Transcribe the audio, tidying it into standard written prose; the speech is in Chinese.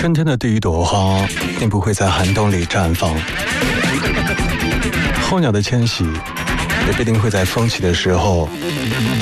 春天的第一朵花，并不会在寒冬里绽放；候鸟的迁徙，也必定会在风起的时候